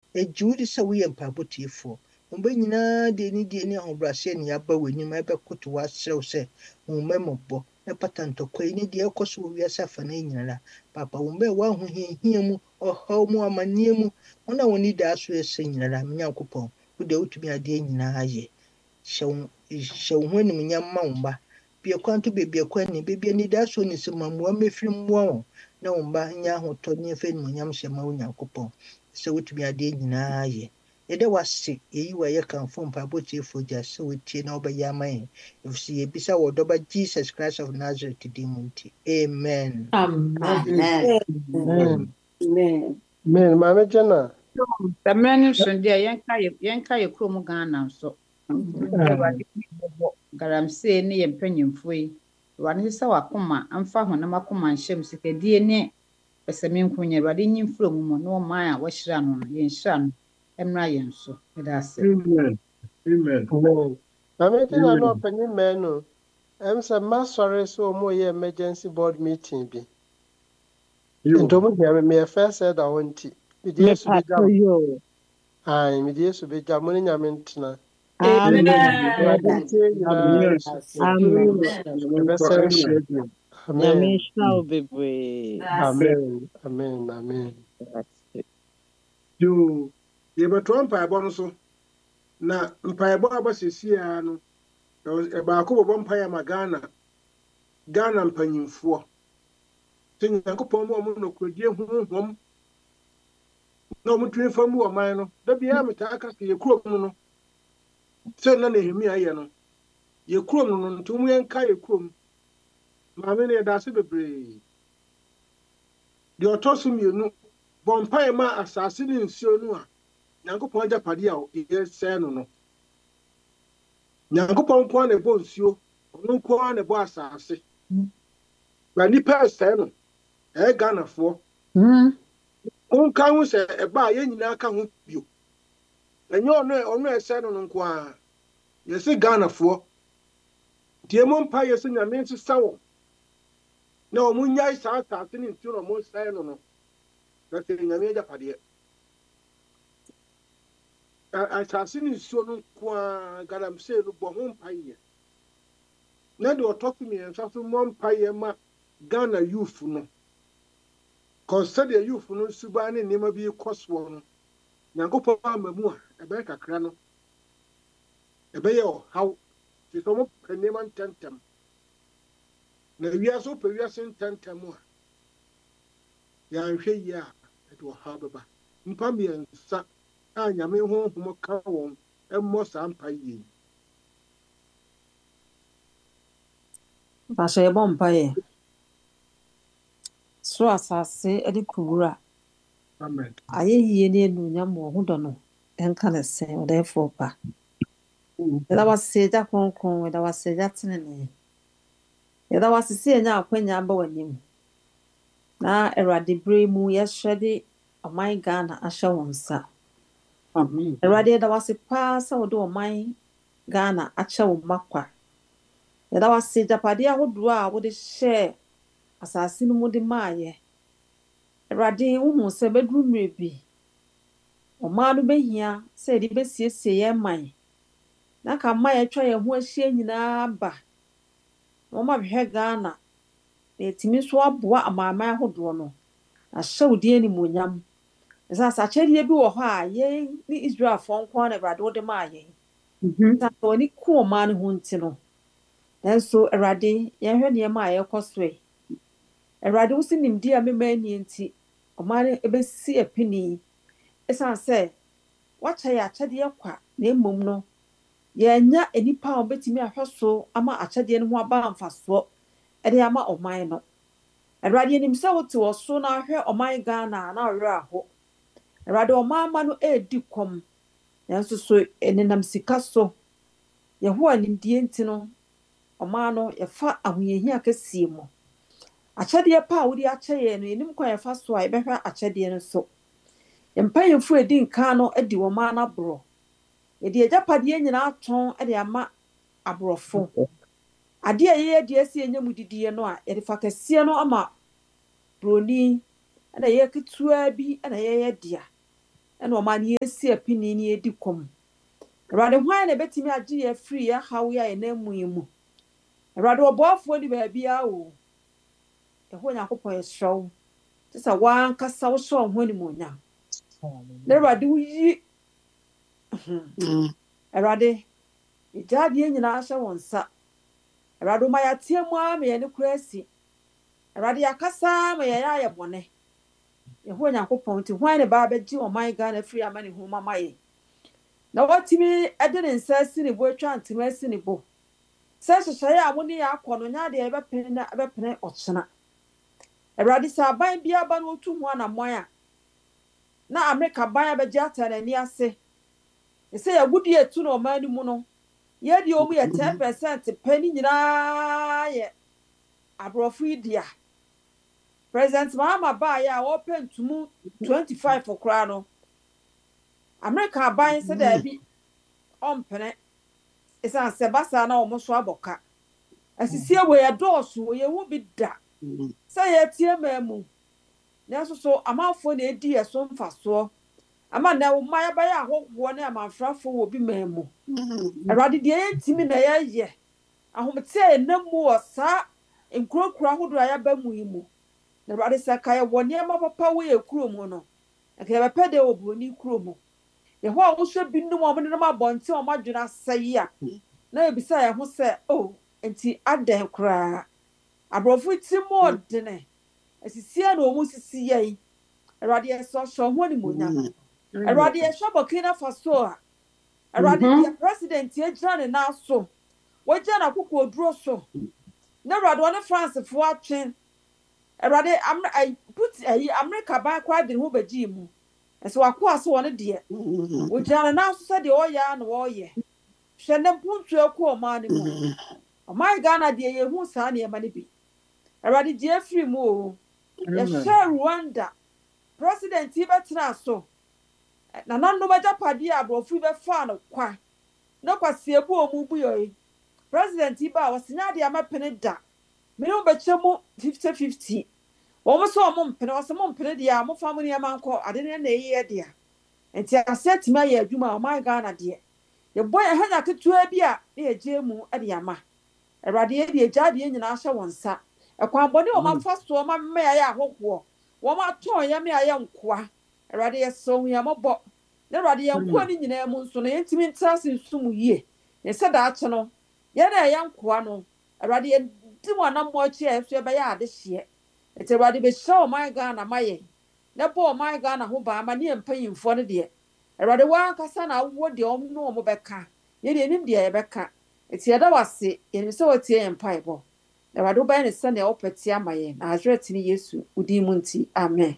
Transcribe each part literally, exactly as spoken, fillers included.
Ejudi sa we mpabotiefo. Mbe nyina de ni de ni ahobrase ni aba w'anim ebekoto wasrew se mmemmɔbɔ na patantɔkwa ni de ekoso wiase afa na nyinara. Papa mbe wa ho hiahia mu ɔhaw mu amanneɛ mu ona woni da so ese nyinara Nyankopɔn wo de wotumi ade nyina ayɛ. Hyɛw hyɛw ho animuonyam ma wo mba. Bia kwanto bebia kwani bebia ni da so ni se mamua mefiri mmoa wo na wo mba nya ahotɔ ne efe animuonyam hyɛ ma wo Nyankopɔn. So wotumi ade nyinaa ayɛ. Yɛda wase yeyi wa yɛ kamfo mpabotiefo gya sɛ wotie na wobɛyɛ ama yɛn. Efisɛ yɛbisa wɔ dɔba Jesus Christ of Nazareth din mu nti. Amen. Amen. Amen. Amen. Amen. Amen. Mame Jana. Samra ne so de yenka yenka ye krom Ghana nso. Awurade bɔ galamsey ne yɛ mpanyimfo yi. Awurade sɛ wakoma amfa honam akoma nhyɛm sikadie ne pɛsɛme nkonya Awurade nyimfro mu no ɔman a wɔhyira no no yɛnhyira no emra yɛn so. Ɛda ase. Amen. Amen. Amen. Mame Jana no panyin man no. Em say ma sorry so mo ye emergency board meeting bi. You. Ntomo dia me first said I want it. Me die so be jam. yo. Ai me die so be jam mo nyame ntena. Amen. Awurade tie nyinaa so. Amen. Ebese nhye. Nyame Amen. hyira wo bebree. Amen. Amen. Amen. You. Yɛbɛtoa mpaebɔ no so na mpaebɔ aba sesia no ɛbaako bɔbɔ mpaeɛ ma Ghana Ghana mpanyimfoɔ sɛ Nyankopɔn mu ɔmo nokoradie honhom na ɔmo tumi fa mu ɔman no da biara metaa aka sɛ yɛkurom no no sɛ na Nehemia yɛ no yɛkurom no no nti ɔmo yɛnka yɛkurom maame no yɛda ase bebree deɛ ɔtɔ so mmienu bɔ mpaeɛ ma asase ne nsuo no a Nyankopɔn agyapade a yɛsɛe no no Nyankopɔn nko na ɛbɔ nsuo ɔno nko na ɛbɔ asase ba nipa ɛsɛe no ɛyɛ Ghanafoɔ ɔnka ho sɛ ɛba a yɛn nyinaa ka ho bio ɛnyɛ ɔno ɔno ɛsɛe no no nko a yɛsɛ Ghanafoɔ deɛ mo mpa yɛsɛ Nyame nsesa wɔ na ɔmo nyae saa asase ne nsuo na ɔmo sɛe no no na sɛ Nyame agyapadeɛ asase ne nsuo no nko a galamsey no bɔ ho mpaeɛ na de ɔtɔ so mmiɛnsa so mmɔ mpaeɛ ma Ghana youth no kɔnsɛdeɛ youth no suban ne nneɛma bi kɔ soɔ no Nyankopɔn ama mu a ɛbɛyɛ kakra no ɛbɛyɛ ɔhaw sɛ ɔmo pɛ nneɛma ntɛntɛm na wiase wopɛ wiase ntɛntɛm a yɛanhwɛ yie a ɛde ɔhaw bɛba mpa mmiɛnsa a Nyame honhom ka wɔn mmɔ saa mpaeɛ yi. Pastor yɛbɔ mpaeɛ. Soro asase ɛde kuwura. Amen. Ayɛ yie ne anuonyam wɔ ho dɔ no ɛnka ne sɛn ɔdɛɛfoɔ pa. Yɛda wase agya kronkron, yɛda wase agya tenenee. Yɛda wase sɛ yɛnya akwanya aba w'anim. Na Awurade bere mu yɛhyɛ de ɔman Ghana ahyɛ wo nsa. Awurade yɛda wase paa sɛ wode ɔman Ghana akyɛ wo mma kwa. Yɛda wase agyapadeɛ ahodoɔ a wode hyɛɛ asase no mu de maayɛ. Awurade wohu sɛ bɛduru mmerɛ bi ɔman no bɛhia sɛ yɛde bɛsiesie yɛn man. Na ka mma yɛtwa yɛn ho ahyia nyinaa ba. Na ɔma bɛhwɛ Ghana na yɛtumi nso aboa amanaman ahodoɔ no. Ahyɛ wo din animuonyam. Ɛsɛ sɛ akyɛdeɛ bi wɔ hɔ a yɛn ne Israelfoɔ nko na Awurade wode maa yɛn. Sɛ wɔne ko ɔman no ho nti no. Nanso Awurade yɛhwɛ nneɛma a yɛkɔ so yi. Awurade wo si nimdeɛ a mema ani nti ɔman no ɛbɛsi apini. Ɛsiane sɛ wakyɛ yɛ akyɛdeɛ kwa na mmom no yɛnya nipa a wɔbɛtumi ahwɛ so ama akyɛdeɛ no ho aba mfasoɔ ɛde ama ɔman no. Awurade anim sɛ wote wɔ so na ahwɛ ɔman Ghana na ɔwerɛ aho. Awurade ɔman ama no ɛredi kɔm. Nanso so ɛnenam sika so. Yɛho animdeɛ nti no ɔman no yɛfa ahoyɛhia kɛseɛ mu. Akyɛdeɛ pa a wode akyɛ yɛn no yɛnim kwan yɛfa so a yɛbɛhwɛ akyɛdeɛ no so. Mpanyinfo edi nkan no edi ɔman no aborɔ. Yɛde agyapadeɛ nyinaa tɔn ɛde ama aborɔfo. Adeɛ a yɛyɛ deɛ si yɛnyɛ mu didie no a yɛde fa kɛseɛ no ama broni ɛna yɛyɛ ketewa bi ɛna yɛyɛ dea. ɛna ɔma ne yɛsi apini ne yɛdi kɔm. Awurade hwan na ɛbɛtumi agye yɛ firi yɛ haw yi a yɛn amu yi mu. Awurade ɔboafoɔ di baabiara o. Ɛhɔ Onyankopɔn yɛsrɛ wo. Te sɛ wankasa wohyɛ wo ho animuonyam. Na Awurade woyi Awurade yɛgya adeɛ nyinaa hyɛ wo nsa. Awurade woma yɛateɛ mu ara ma yɛne kora asi. Awurade yɛakasa ma yɛyɛ ayɛ bɔne. Yɛhɔ Onyankopɔn nti hwan ne baa bɛgye ɔman Ghana firi amanehunu ma ma yɛn. Na watumi de ne nsa asi ne bo atwa ntoma asi ne bo. Sɛ hyehyɛeɛ a mo ne yɛ akɔ no nya deɛ yɛbɛpene na ɛbɛpene ɔkyena. Awurade sɛ aban bi aba na otu ho anammɔn a na Amerika ban abɛgye ata n'ani ase. Ɛsɛ yɛwudi etu na ɔman no mu no. Yɛde ɔmu yɛ ten percent pɛ ne nyinaa yɛ aborɔfo yi dia. President Mahama baayɛ a wɔpɛ ntumu twenty-five koraa no. Amerika aban sɛ daabi ɔmpene. Ɛsan sɛ basa na ɔmo so abɔka. Asisi wɔ yɛ dɔɔso wɔ yɛhu bi da. Sɛ yɛtie ma mu. Nanso so amanfoɔ na edi yɛ so mfasoɔ. Ama na wo maya baya ahɔhoɔ ne amanfrafo wɔ bi ma mu. Awurade deɛ yɛntimi na yɛyɛ. Ahomte enam mu wɔ saa nkurokura ahodoɔ a yɛaba mu yi mu. Na Awurade sɛ ka yɛwɔ nneɛma papa wɔ yɛ kuro mu no. Nka yɛbɛpɛ de wɔ Buroni kuro mu. Yɛhɔ a wohwɛ binom a ɔmo ne nam abɔnten a ɔmo adwene asɛ yi a. Na ebisa yɛn ho sɛ oh enti adɛn koraa. Aborɔfo ti mu ɔdene. Asisie na ɔmo sisi yɛn. Awurade yɛsɔ hyɛ ho animuonyam. Awurade yɛhwɛ Burkina Faso a. Awurade deɛ president yɛgyina ne nan so. Wɔgyina n'akoko oduro so. Na Awurade ɔne Francefoɔ atwe. Awurade put Amerika ban koraa de ne ho bɛgye mu. Ɛsɛ wakɔ ase wɔ ne deɛ. Wɔgyina ne nan so sɛ deɛ ɔyɛ a na wɔyɛ. Hwɛ ne mpuntu ɛkɔ ɔman no mu. Ɔman Ghana deɛ yɛhu saa nneɛma no bi. Awurade gye afiri mu o. Yɛhwɛ Rwanda. President yi bɛtena so. Na nanom agyapadeɛ a aborɔfo yi bɛfaa no kwa. Na kwasie bu ɔmo bu yɛ. President yi ba a wɔsenya deɛ amapene da. Mene wo bɛkyɛ mu fifty fifty. Wɔn so ɔmo mpene wɔsɛ mo mpene deɛ a mo fa mo nneɛma nkɔ ade ne na ɛyɛ deɛ. Enti ase atimi ayɛ adwuma a ɔman Ghana deɛ. Yɛbɔ yɛn hanya ketewa bi a ne yɛgye mu de ama. Awurade yɛ deɛ gya deɛ nyinaa hyɛ wɔn nsa. Ɛkwan bɔne wɔn afa so wɔn amɛ ayɛ ahɔhoɔ. Wɔn atɔn yɛn me ayɛ nkoa. Awurade yɛsɔ yɛn mɔbɔ. Na Awurade yɛn nkoa ne nyinaa mu nso no yɛntimi ntra se nsum yie. Yɛsɛ daakye no. Yɛn na yɛn nkoa no. Awurade yɛn di mu anam akyi a yɛso yɛbɛyɛ ade hyeɛ. Eti Awurade bɛhyɛ ɔman Ghana ma yɛn. Na bɔ ɔman Ghana ho ban ma ne yɛn mpanyimfoɔ no deɛ. Awurade wankasa na awo deɛ ɔmo no ɔmo bɛka. Yɛn deɛ nim deɛ yɛbɛka. Eti yɛda wase yɛn sɛ wɔtie yɛn mpaebɔ. Awurade wobɛyɛ ne sɛ nea wɔpɛ tie ama yɛn. Na Azreti ne Yesu wodi mu nti. Amen.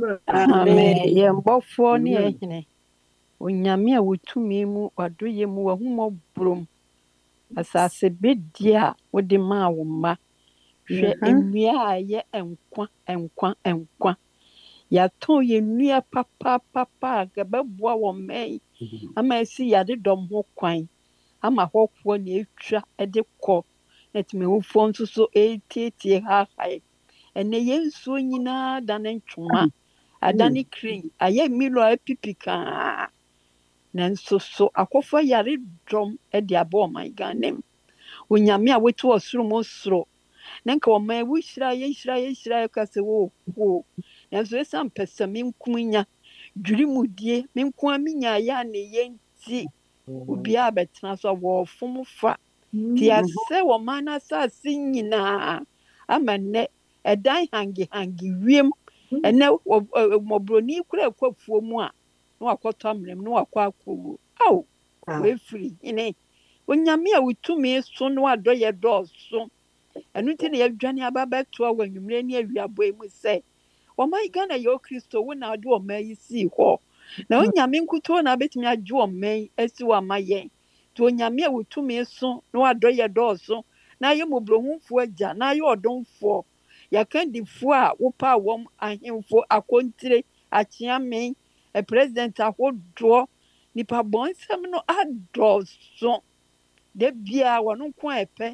Amen. Yɛn bɔfoɔ ne ɛhene. Onyame a wotumi mu wadoyɛ mu wahumɔbrom. Asase bedie a wode maa wo mma. Hwɛ nnua a yɛ nkwa nkwa nkwa. Yɛatɔn yɛn nnua papapapa a gɛbɛboa wɔ mɛn. Ama esi yɛade dɔm ho kwan. Ama hɔfoɔ na etwa de kɔ. Na tìmɛwofoɔ nso so etietie ha ha. Ɛnɛ yɛn nsuo nyinaa da ne ntwoma. Adane kring. Ayɛ milo a epipi kaa. Nanso so akɔfa yare dɔm de aba ɔman Ghana mu. Onyame a wotu ɔsoro mu soro. Na nka ɔman wo hyira yɛ hyira yɛ hyira yɛ kase wo wo. Nanso esa mpɛsɛ me nkunya. Dwiri mu die me nkunya me nya ya na yɛnti. Obi a bɛtena so wɔ fom fa. Ti asɛ ɔman na asase nyinaa. Ama nnɛ ɛdan hangi hangi wiem. Ɛnɛ mɔbroni kura ekwafuo mu a. Na wakɔtɔ amrem na wakɔ akɔwu. Aw. We free ine. Onyame a wotumi so no adɔ yɛ dɔɔso. Ɛno nti na yɛdwane aba bɛtoa wɔ nwumre ne awiabɔ mu sɛ ɔman Ghana yɛ Kristo wo na ade ɔman yi si hɔ. Na onyame nkuto na betumi agye ɔman asi wɔ ama yɛn. To onyame a wotumi so no adɔ yɛ dɔɔso. Na yɛ mobrohunfo agya na yɛ ɔdomfo. Yɛkandifo a wopa wɔm ahemfo akontire akyeame a president ahodoɔ nipa bɔnsɛm no adɔɔso. De bia wɔn nko a ɛpɛ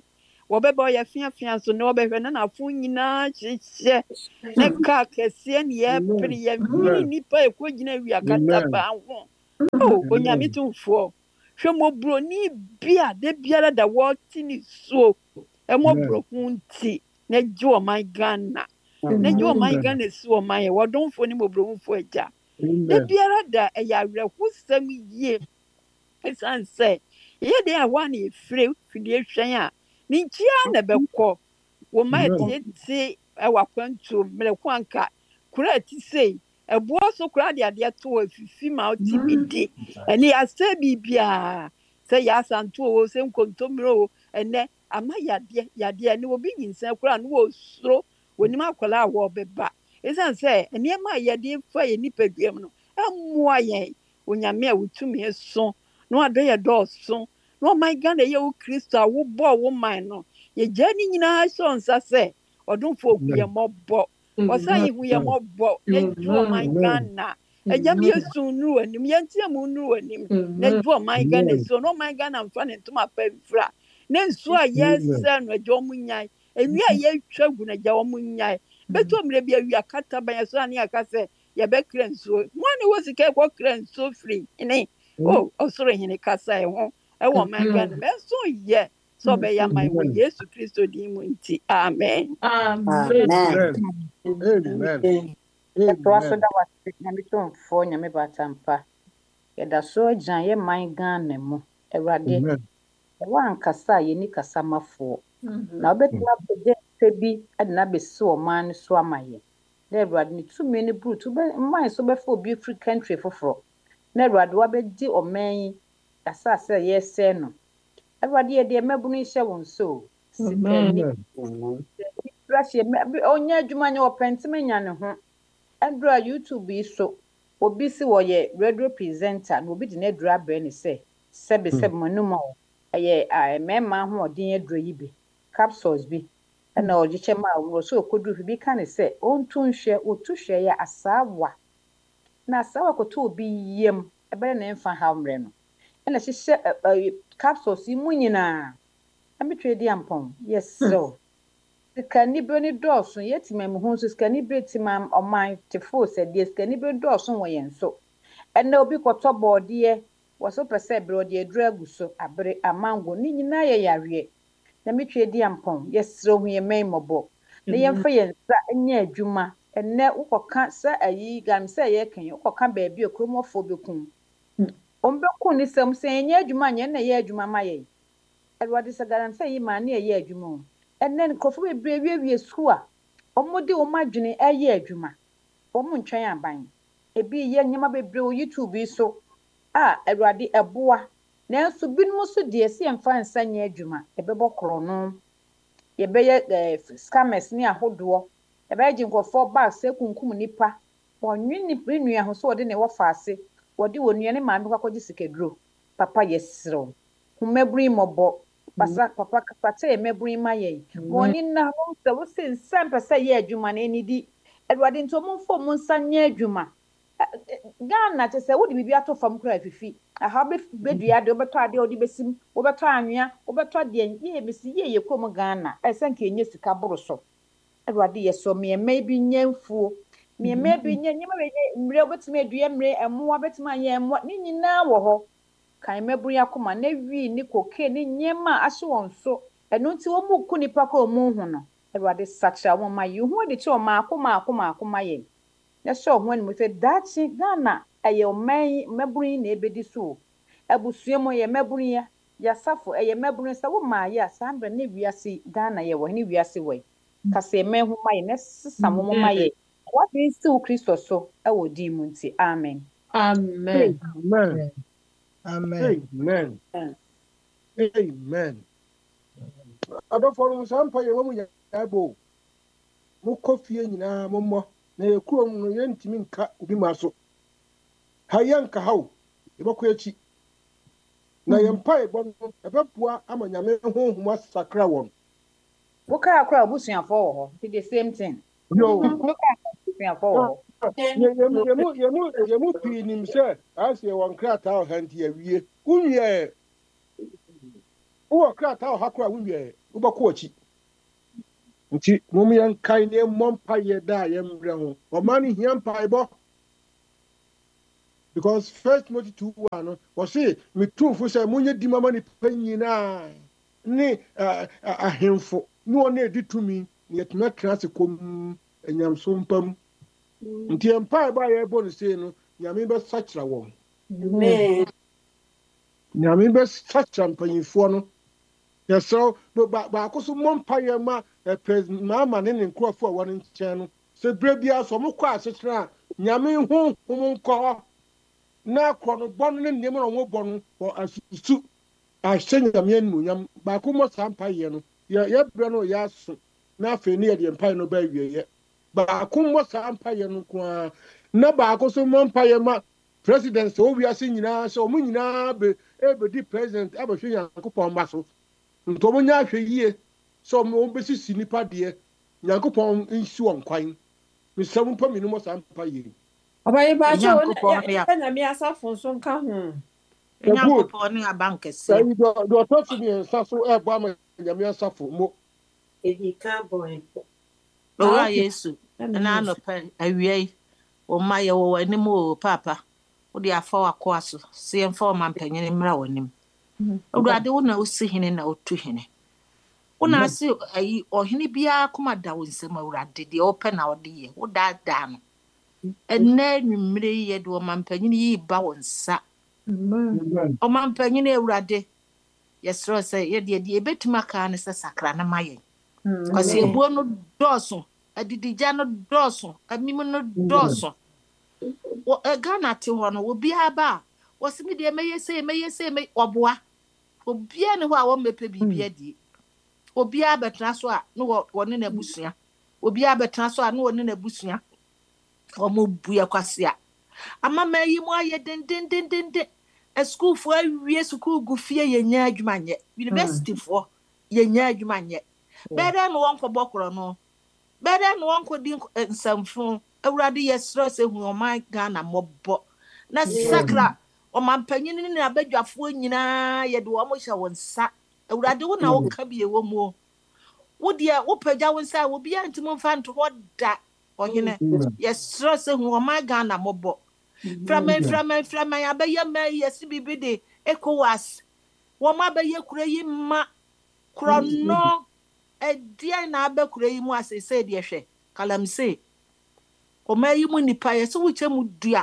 wɔbɛba ɔyɛ fiafia so na wɔbɛhwɛ na n'afo nyinaa hyehyɛ na kaa kɛseɛ ne yɛpere yɛnhwene nnipa a ɛkɔgyina wiakata baa ho o onyame tumfoɔ hwɛ mmɔborɔni bi a da biara da wɔte ne suo ɛmmɔborɔ ho nti na gye ɔman Ghana na gye ɔman Ghana si ɔman yɛ wɔdomfoɔ ne mmɔborɔhufoɔ agya da biara da ɛyɛ awerɛhosɛm yie ɛsiane sɛ ɛyɛ deɛ a hɔ a na yɛfire fidie hwɛn a ne nkyia na ɛbɛkɔ wɔma ɛtiatie ɛwɔ akwantuo mmerɛko anka kora ɛti sei ɛboɔ so kora de adeɛ to wɔ afifi ma ɔte bi di ɛne asɛ biribiaa sɛ yɛasanto o sɛ nkontommire o ɛnɛ ama yadeɛ yadeɛ ne obi nyinsɛn kora no wɔsuro wɔnim akwadaa a wɔbɛba ɛsiane sɛ nneɛma a yɛde fa yɛ nipaduam no ɛmmoa yɛn onyame a wotumi so na wadɔ yɛ dɔɔso na ɔman Ghana yɛ wo Kristo a wobɔɔ wo man no yɛgyaa ne nyinaa hyɛ nsa sɛ ɔdomfoɔ hu yɛ mmɔbɔ ɔsa yɛ hu yɛ mmɔbɔ na gye ɔman Ghana agya me yɛsu nnuru w'anim yɛnteɛ mu nnuru w'anim na gye ɔman Ghana so na ɔman Ghana mfa ne ntoma pa mfira na nsuo a yɛsɛ no agya ɔmo nyae enwi a yɛtwa gu no agya ɔmo nyae bɛtɔ mmerɛ bi awia kata ban yɛso ane aka sɛ yɛbɛkra nsuo mo ne wɔ sika ɛkɔkra nsuo firi ne o ɔsoro hene kasa ɛho ɛwɔ ɔman Ghana mɛso yɛ sɛ ɔbɛyɛ aman wɔ Yesu Kristo din mu nti amen ɛtoa so da wase nyame tomfoɔ nyame batampa yɛda so agyina yɛ man Ghana mu Awurade ɛwɔ ankasa a yɛni kasamafoɔ na wobɛtumi apagya nnipa bi de no abɛsi ɔman no so ama yɛn na Awurade ne tumi no brut mman so bɛfa obi firi country foforɔ na Awurade wabɛgye ɔman yi asase a yɛsɛe no Awurade yɛde mmabunu hyɛ wɔn so sikani ɔnyɛ adwuma nyɛ ɔpɛnteme nya ne ho ɛdura YouTube yi so obi si wɔyɛ radio presenter na obi de ne adura abrɛ ne sɛ sɛbe sɛbe manum a ɛyɛ mmarima ahoɔden adura yi bi capsules bi ɛna ɔgye kyɛ ma wɔ so okoduru fi bi ka ne sɛ ɔnto nhwɛ otu hwɛ yɛ asaawa na asaawa koto obi yam ɛbɛrɛ ne mfa ha mmerɛ no ɛna hyehyɛ capsules yi mu nyinaa ametwe di ampɔn yɛsrɛw sikani bere ne dɔɔso yɛtima mu ho so sikani bere tima ɔman tefo sɛ deɛ sikani bere dɔɔso wɔ yɛn so ɛna obi kɔtɔ bɔɔdeɛ wɔso pɛ sɛ bere ɔde adura agu so abere amango ne nyinaa yɛ yareɛ na metwe di ampɔn yɛsrɛw ho yɛ mɛn mɔbɔ na yɛmfa yɛn nsa nyɛ adwuma ɛnɛ wokɔka sɛ ayi gam sɛ yɛka wokɔka baabi a kuromɔfoɔ bɛkum ɔmbɛku ne sɛm sɛ yɛnyɛ adwuma nyɛ na yɛ adwuma ma yɛn Awurade sɛ garam sɛ yi maa ne yɛ adwuma o ɛnɛ nkurɔfoɔ bebree wiewie sukuu a ɔmode wɔn adwene ɛyɛ adwuma wɔn ntwɛn aban ebi yɛ nneɛma bebree wɔ YouTube yi so a Awurade ɛboa nanso binom so deɛ si yɛmfa nsa nyɛ adwuma ɛbɛbɔ korɔno yɛbɛyɛ ɛɛ scammers ne ahodoɔ yɛbɛgye nkurɔfoɔ bag sɛ kunkum nipa wɔnwe nipa nua ho so wɔde ne wɔ faase wɔde wɔn nua ne maame kɔkɔgye sikaduro papa yɛserew humaburi mɔbɔ pasa papa pata yɛ maburi ma yɛn wɔne na ho sɛ wo se nsa mpɛ sɛ yɛ adwuma na ɛnidi Awurade nti ɔmo mfa ɔmo nsa nyɛ adwuma Ghana kyɛ sɛ wode biribi ato fam kora afifi aha bɛdua ade wobɛtɔ ade a wode bɛsim wobɛtɔ anwea wobɛtɔ deɛ yɛ bɛsi yɛ yɛ kurom Ghana ɛsɛ nka ɛnyɛ sika boro so Awurade yɛ sɔ mmeɛma bi nyɛ mfuo mmeɛma bi nyɛ nneɛma bɛyɛ mmerɛ wobɛtumi adua mmerɛ ɛmmoa bɛtumi ayɛ mmoa ne nyinaa wɔ hɔ kan maburu akoma na wi ne koke ne nyema ahye wɔn so ɛno nti wɔn mu ku nipa kɔ wɔn ho no Awurade sakra wɔn ma yi ho de kyɛ wɔn akoma akoma akoma yɛ na hyɛ wɔn anim sɛ daakye Ghana ɛyɛ ɔman maburu na ebedi so abusua mu yɛ maburu ya yasafo ɛyɛ maburu sɛ wo maa yɛ saa mbɛ ne wiase Ghana yɛ wɔ ne wiase wɔ kasa ɛmɛn ho ma yɛ na sisa wɔn ma yɛ wɔde nsiw Kristo so ɛwɔ di mu nti amen amen amen Amen. Amen. Amen. Adɔfoɔ no saa mpa yɛ wɔ mu nyɛbo. Mokɔ fie nyinaa mommɔ na yɛkurom no yɛntumi nka obi ma so. Ha yɛnka ha o. Yɛbɛkɔ akyi. Na yɛmpa yɛbɔ no ɛbɛboa ama Nyame honhom asakra wɔn. Wokaa kora abusuafoɔ wɔ hɔ. It's the same thing. Yo. Wokaa abusuafoɔ wɔ hɔ. Yɛmu yɛmu yɛmu pii nim sɛ asɛ wɔn krataa ɔha nti awie. Wunwie. Wowɔ krataa ɔha kora wunwie. wobɛkɔ akyi nti mom yɛnkae ne mmɔ mpayɛ da a yɛmbrɛ ho ɔma no hia mpaebɔ because first Timothy two one no wɔse metumfo sɛ monyɛ di mama nipa nyinaa ne ahemfo ne ɔne edi tumi ne yɛtumi atena ase kɔm anyamso mpam nti mpaebɔ a yɛbɔ no sei no nyame bɛsakyera wɔn nyame bɛsakyera mpanyimfoɔ no yɛsrɛ baako so mmɔ mpayɛ ma maama ne ne nkurɔfoɔ a wɔn nkyɛn no sɛ berɛ biara sɛ ɔmokɔ asekyerɛ a nyame honhom nkɔ hɔ na korɔ no bɔ no ne nneɛma na ɔmo bɔ no wɔ asusu ahyɛ nyame animuonyam baako mmɔ saa mpayɛ no yɛbrɛ no yɛ aso na afei ne yɛde mpayɛ no ba awieyɛ baako mmɔ saa mpayɛ no nko ara na baako so mmɔ mpayɛ ma president sɛ owiase nyinaa sɛ ɔmo nyinaa ɛbɛdi president abɛhwɛ nyankopɔn mma so nti ɔmo nya ahwɛ yie sɛ ɔmo bɛsisi nipa deɛ nyankopɔn nsi wɔn kwan mesrɛ mo mpa mmienu mmɔ saa mpayɛ Obayi ba cho ya na mi asafo so nka ho. Nyankopɔn ne abankɛse. Ayi do do to fi mi nsa so e bo ama nyame asafo mo. Ebi ka boy. Owura Yesu na no pe awiei o ma ye wo anim o papa. Wo de afa wakɔ aso. Se yɛmfa o mampanyin mmra wanim. Owura de wo na osi hene na otu hene. Wo na ase ayi ɔhene bia koma da wo nsɛm owura de de o pe na wo de ye. Wo da da no. Ene nwumire ye de o mampanyin yi ba wo nsa. O mampanyin ewurade yesro se ye de de ebetuma ka ne se sakra na maye. Kwase ebuo no dɔɔso, adidija no dɔɔso, amim no dɔɔso. Wo Ghana te ho no obi aba, wo se me de meye se meye se me oboa. Obi a ne ho a wo mepe bibia die. Obi a betra so a no wo ne na busua. Obi a betra so a no wo ne na busua. Omo buya kwase a. Ama mayi mu aye den den den den den. A school for awie school gu fie ye nya adwuma nye. University for ye nya adwuma nye. Bere no won ko bokoro no. Bere no won ko di nsamfo. Awurade yesro se hu o my Ghana mobbo. Na sakra o mampanyin ni na badwafo nyina ye de wo mo hye won sa. Awurade wo na wo ka bie wo mu. Wo de wo pagya won sa wo bia ntimo mfa nto hoda. Ohene yesro se hu o my Ghana mobbo. Framan framan framan abaye ma yesi bibide ECOWAS. Wo ma baye kura yi ma krono edia na abakura yi mu asese de hwe kalamse o ma yi mu nipa ye so wuche mu dua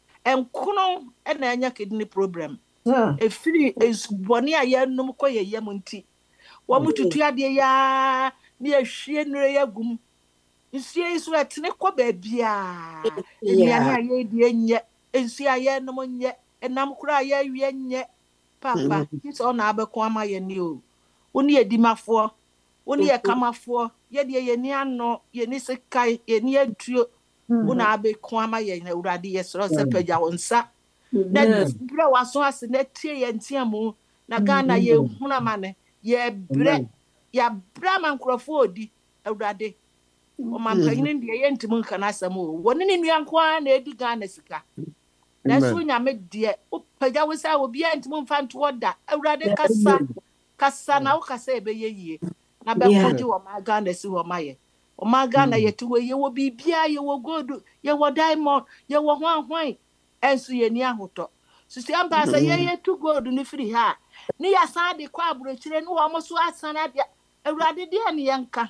enkono e na anya kidney problem efiri esuboni a ye num koye yem nti wo mu tutu ade ya ne ahwie nure ya gum nsie iso etne ko ba bia enuane a ye die nye ensie a ye num nye enam kura ye awie nye papa kiso na abeko ama ye ni o oni edimafo oni ekamafo ye de ye ni ano ye ni sekai ye ni aduo una abeko ama ye na urade ye soro se pagya wonsa na bra waso ase na tie ye ntiamu na Ghana ye huna mane ye bre ya bra mankrofo odi urade o mampanyin de ye ntimu kana asam o woni ni nuanko na edi Ghana sika na so nyame de o pagya wonsa obi antimu mfa nto oda urade kasa kasa na ukasa ebeye yie na be koji wo ma Ghana si wo maye o ma Ghana yetu we ye wo bibia ye wo gold ye wo diamond ye wo hwan hwan ensu ye ni ahoto susi amba sa ye ye tu gold ni free ha ni ya san de kwa abrochire ni wo mo so asana de awurade de ne yenka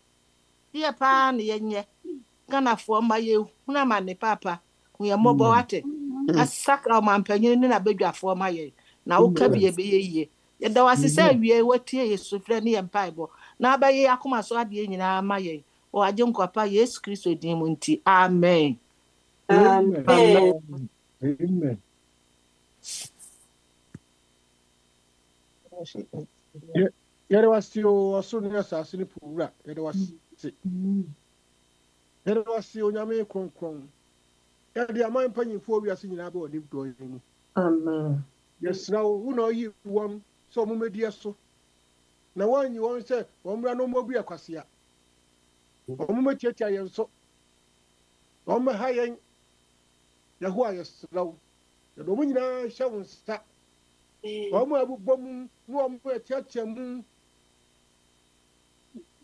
de pa ne yenye Ghana fo ma ye huna ma ne papa hu ye mobo wate asakra o mampanyin ni na badwafo ma ye na wo ka bi ebeye yie yeda wasese awie watie Yesu frɛ ne yempaibo na abaye akoma so ade nyina maye o agye nkɔpa Yesu Kristo din mu nti amen Amen. Amen. Yere wasi o aso ne asase ne pura yere wasi yere wasi o nyame kronkron yede aman panyimfo wiase nyina ba onim do yin Amen. yesra wo na oyi wom so mo medie so na wanyi won se womra no mo bia kwase a omo metiatia yen so omo ha yen yaho ayesra wo do mo nyina hye won sta omo abubom no omo etiatia mu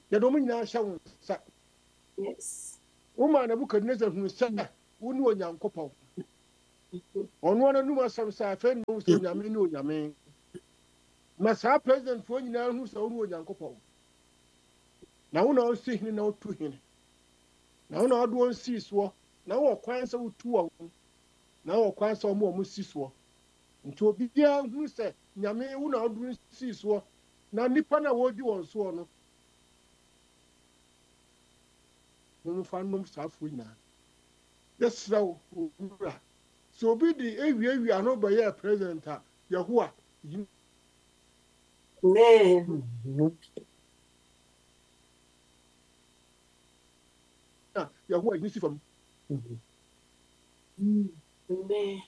yɛde ɔmo nyinaa hyɛ wo nsa Yes. woma Nebukadnezar hunu sɛ wo ne Onyankopɔn ɔno ara num asɛm sɛ afei na wo sɛ onyame ne onyame ma saa presidentfoɔ nyinaa hu sɛ wo ne Onyankopɔn na wo na ɔsi hene na wotu hene na wo na ɔde wɔn sii soɔ na wɔ kwan sɛ wotu wɔn na wɔ kwan sɛ ɔmo ɔmo si soɔ nti obiara hu sɛ nyame wo na ɔde wɔn sii soɔ na nipa na wɔdi wɔn soɔ no wɔn fa nom saa afuo nyinaa yɛsrɛ wo owura sɛ obi de ewiawie ano bɛyɛ president a Yehowa yi Amen. na Yehowa yi si fam Amen.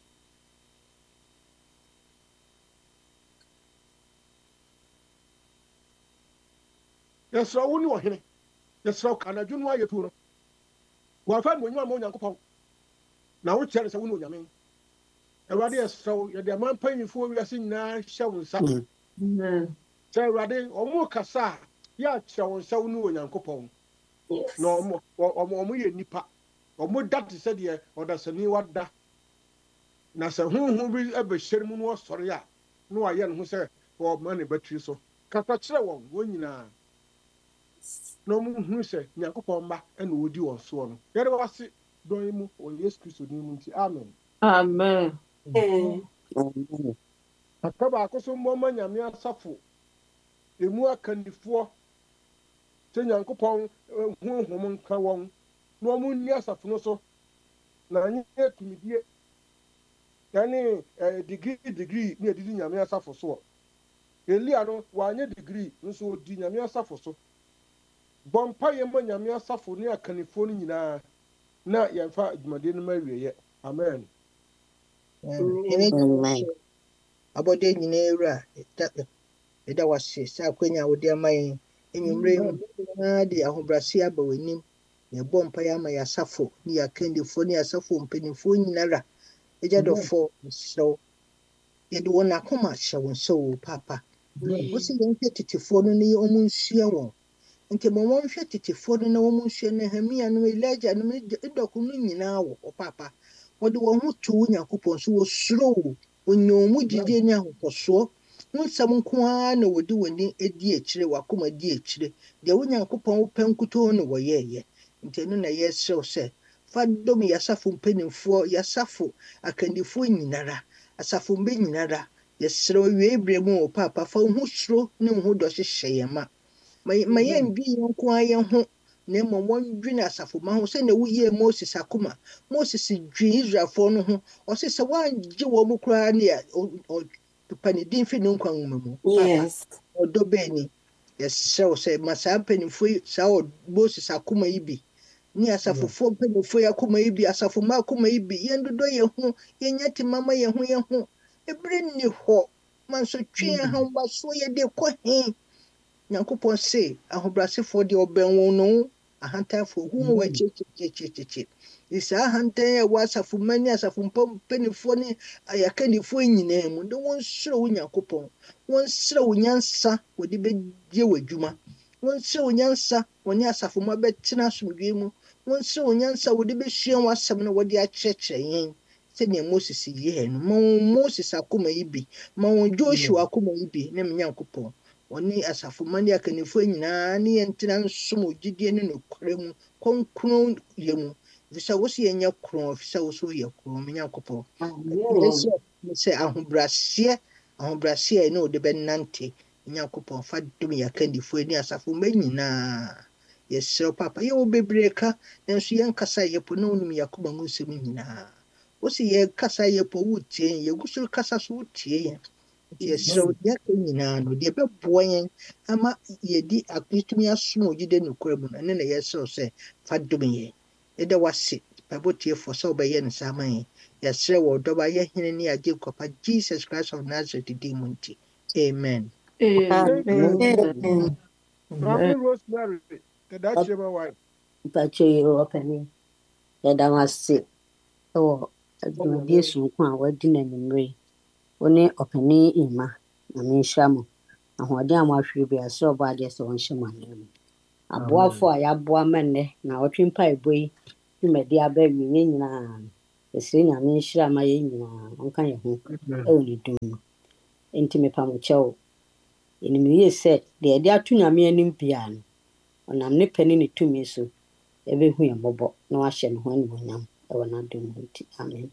yɛsrɛ wo ne ɔhene yɛsrɛ wo kanadwo no ayɛ tu no wɔafa no onyama ma Onyankopɔn na wokyerɛ no sɛ wo ne onyame Awurade yɛsrɛ wo yɛde ama mpanyimfoɔ wiase nyinaa hyɛ wo nsa Amen. sɛ Awurade ɔmo kasa a yɛakyerɛ wo nsa wo ne Onyankopɔn Yes. na ɔmo ɔmo ɔmo yɛ nipa ɔmo da te sɛ deɛ ɔdasani wada na sɛ honhom bi ɛbɛhyɛ mu no ɔsɔre a na wayɛ ne ho sɛ ɔma ne batiri so kasa kyerɛ wɔn wɔn nyinaa na ɔmo hu sɛ Nyankopɔn mma ɛna wɔdi wɔn soɔ no yɛde wase dɔn yi mu wɔ Yesu Kristo din mu nti amen Amen. aka baako so mmɔma Nyame asafo emu akannifoɔ sɛ Nyankopɔn honhom nka wɔn na ɔmo nni asafo no so na anyɛ tumidie yɛne degree degree ne yɛdidi Nyame asafo soɔ Elia no wanyɛ degree nso ɔdi Nyame asafo so bɔ mpaeɛ ma Nyame asafo ne akannifoɔ no nyinaa na yɛmfa adwumadeɛ no ma awieeɛ amen abɔde nyinaa wura ɛda wase sɛ akwanya a wode ama yɛn enyimire yi nyinaa de ahobrɛase aba w'anim na ɛbɔ mpaeɛ ama yɛasafo ne yɛakandifoɔ ne yɛasafo mpanimfoɔ nyinara agya dɔfoɔ mesrɛw yɛde wɔn akoma hyɛ wo nsa o papa wo sɛ yɛnhwɛ tetefoɔ no ne ɔmo nsua wɔn nti ma wɔnhwɛ tetefoɔ no na wɔn nsua Nehemia no Elijah no Idok no nyinaa wɔ hɔ papa wɔde wɔn ho to wo Nyankopɔn so wɔsuro wo wɔnya wɔn mu gyidie ne ahotosoɔ wo nsɛm nko ara na wɔde wɔn ani di akyire wakoma di akyire deɛ wo Nyankopɔn wopɛ nkutoo na wɔyɛɛyɛ nti ɛno na yɛsrɛw sɛ fa dom yɛasafo mpanimfoɔ yɛasafo akandifoɔ nyinara asafo mba nyinara yɛsrɛw awie berɛ mu wɔ papa fa wo ho suro ne wo ho dɔ hyehyɛ yɛn ma ma yɛndwi yɛn nko ara yɛn ho na mmom wɔndwene asafo ma ho sɛnea woyɛɛ Moses akoma Moses dwe Israelfoɔ no ho ɔse sɛ woangye wɔ mu koraa ne a ɔpa ne din fi ne nkwa nwoma mu papa ɔdɔ bɛni yɛsrɛw sɛ ma saa mpanimfoɔ yi saa Moses akoma yi bi ne asafofoɔ mpanimfoɔ yi akoma yi bi asafo ma akoma yi bi yɛndodɔ yɛn ho yɛnya te mama yɛn ho yɛn ho ebere nni hɔ ma nso twe yɛn ha mbasoɔ yɛde kɔ he Nyankopɔn se ahobrasefoɔ deɛ ɔbɛn wɔn no ahantanfoɔ hu wɔ akyirikyirikyirikyiri ne saa ahantan a ɛwɔ asafo ma ne asafo mpanimfoɔ ne ayakanifoɔ nyinaa mu de wɔn srɛ wo Nyankopɔn wɔn srɛ wo nyansa wɔde bɛgye wɔ adwuma wɔn srɛ wo nyansa wɔne asafo ma bɛtena asomdwoe mu wɔn srɛ wo nyansa wɔde bɛsua wɔn asɛm no wɔde akyerɛkyerɛ yɛn sɛnea Moses yɛɛ no ma wɔn Moses akoma yi bi ma wɔn Joshua akoma yi bi ne me Nyankopɔn wɔne asafo ma ne akannifoɔ nyinaa ne yɛntena nsom gyidie ne nokorɛ mu kɔnkron yɛ mu ɛfisɛ wo sɛ yɛnyɛ korɔn ɛfisɛ wo so yɛ korɔn me Nyankopɔn sɛ ahobraseɛ ahobraseɛ a ɛne wode bɛnante Nyankopɔn fa dom yɛakannifoɔ ne asafo ma nyinaa yɛsrɛ papa yɛwɔ bebree ka nanso yɛnkasa yɛpo na wonim yɛakoma mu nsɛm nyinaa wo sɛ yɛkasa yɛpo wotie yɛn yɛgu so kasa so wotie yɛn nti yɛsrɛ wo deɛ aka nyinaa no deɛ ɛbɛboa yɛn ama yɛdi akotumi asom ogyide nokorɛ mu no ɛne na yɛsrɛ sɛ fa dom yɛn yɛda wase pabotiefoɔ sɛ wobɛyɛ no saa ma yɛn yɛsrɛ wɔ ɔdɔba yɛhene ne agye nkɔpa Jesus Christ of Nazareth din mu nti amen Mami Rosemary kadakyerɛ ma wa mpakyɛ yi ɔpɛni yɛda wase ɛwɔ adwumadie sonko a wadi n'animmerɛ wo ne ɔpɛni Emma na menhyira mo ahoɔden a moahwere bi asɛ ɔbɔ adeɛ sɛ wɔnhyɛ mo anan mu aboafo a yɛaboa ma nnɛ na ɔtwe mpaebɔ yi dwumadi aba awie yɛn nyinaa ɛsrɛ Nyame nhyira ma yɛn nyinaa ɔnka yɛn ho ɛwɔ ne din mu. Enti mepamokyɛw ɛnim yie sɛ deɛ yɛde ato Nyame anim biara no ɔnam ne pɛ ne ne tumi so ɛbɛhu yɛn mmɔbɔ na wahyɛ ne ho animuonyam ɛwɔ n'adom mu nti amen.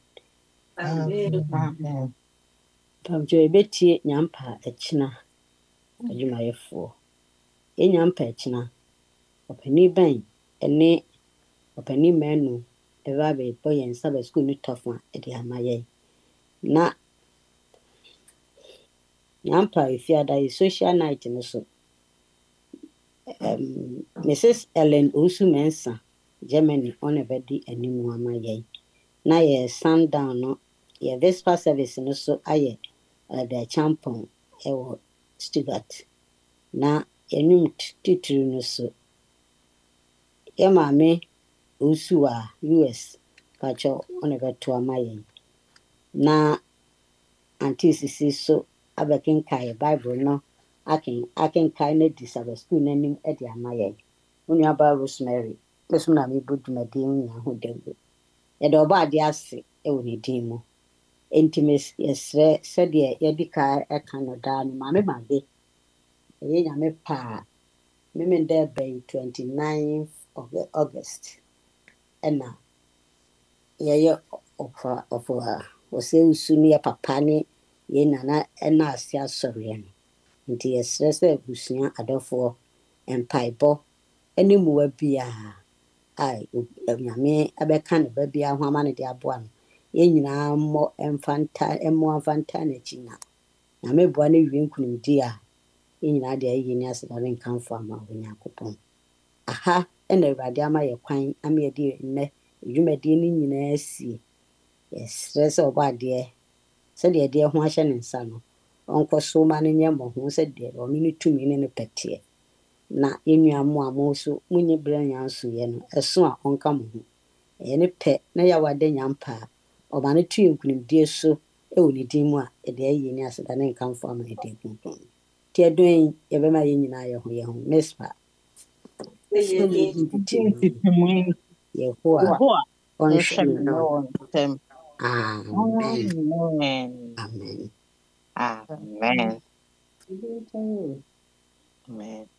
Amen. Pamokyɛw yɛbɛtie Nyampa Akyina adwumayɛfoɔ. Yɛn Nyampa Akyina ɔpanin bɛn ɛne ɔpanin mɛnu ɛbɛ abɛbɔ yɛn nsa bɛ sukuu no tɔfo a ɛde ama yɛn. Na Nyampa Efiada yɛ social night no so um, Missus Ellen Osu Mensa Germany ɔna ɛbɛdi anim ama yɛn. Na yɛ sundown no yɛ vesper service no so ayɛ ɛbɛ champon ɛwɔ Stuttgart. Na yɛnum titiri no so yɛ maame Osu a U S pakyɛw ɔna ɛbɛto ama yɛn. Na Auntie Sisi so abɛkenkan Bible no aken akenkan na di Sabbath school n'anim ɛde ama yɛn. Wo nuabaa Rosemary bɛsom na mebɔ dwumadi nyinaa ho dawuro. Yɛde ɔbɔ ade ase ɛwɔ ne din mu. Enti yɛsrɛ sɛdeɛ yɛde ka ɛka no daa no maame made ɛyɛ Nyame paa meme dɛ bɛn twenty-ninth of August ɛna yɛyɛ ɔfa ɔfa ɔsɛ Osu ne yɛ papa ne yɛn nana ɛna ase asɔreɛ no. Nti yɛsrɛ sɛ abusua adɔfoɔ mpaebɔ ɛne mmoa biara a Nyame abɛka ne ba biara ho ama ne de aboa no yɛn nyinaa mmɔ ɛmfanta ɛmmoa mfanta n'akyi na Nyame boa no wie nkonimdi a yɛn nyinaa de ayɛ ni aseda ne nkamfo ama Onyankopɔn. Aha ɛna Awurade ama yɛ kwan ama yɛde nnɛ dwumadie no nyinaa sie. Yɛsrɛ sɛ ɔbɔ adeɛ sɛdeɛ yɛde ho ahyɛ ne nsa no ɔnkɔ so ma no nyɛ mmɔho sɛdeɛ ɔno ne tumi ne ne pɛteɛ. Na yɛnnua mo a mo nso monye berɛ nyansoeɛ no ɛso a ɔnka mo ho. Ɛyɛ ne pɛ na yɛawada Nyampa a ɔma no to yɛ nkonimdie so ɛwɔ ne din mu a yɛde ayɛ ni aseda ne nkamfo ama ne din kronkron. Nti ɛdɔn yɛbɛma yɛn nyinaa yɛ ho yɛ ho Mespa. Yehowa ɔnhwɛ me no. Amen. Amen. Amen. Amen. Amen.